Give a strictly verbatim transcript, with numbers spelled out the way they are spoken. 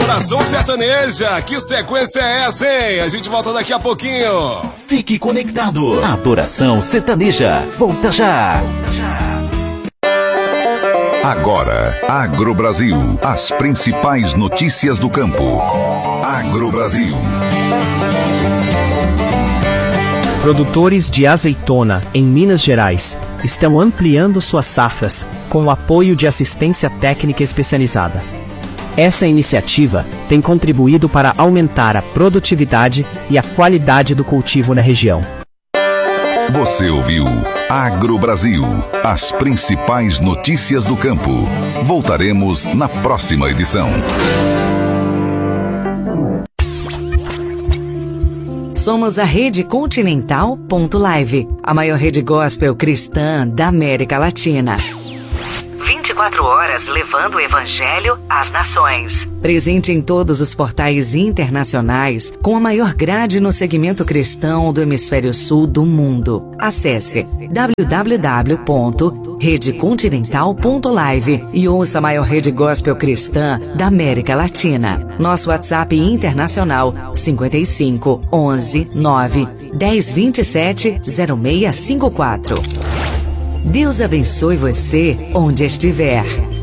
Adoração Sertaneja. Que sequência é essa, hein? A gente volta daqui a pouquinho. Fique conectado. Adoração Sertaneja. Volta já. Volta já. Agora, Agrobrasil. As principais notícias do campo. Agrobrasil. Produtores de azeitona em Minas Gerais estão ampliando suas safras com o apoio de assistência técnica especializada. Essa iniciativa tem contribuído para aumentar a produtividade e a qualidade do cultivo na região. Você ouviu Agrobrasil, as principais notícias do campo. Voltaremos na próxima edição. Somos a Rede Continental ponto live, a maior rede gospel cristã da América Latina. vinte e quatro horas levando o evangelho às nações. Presente em todos os portais internacionais, com a maior grade no segmento cristão do hemisfério sul do mundo. Acesse w w w ponto rede continental ponto live e ouça a maior rede gospel cristã da América Latina. Nosso WhatsApp internacional cinquenta e cinco, onze, nove, dez, vinte e sete, zero seis cinco quatro. Deus abençoe você onde estiver.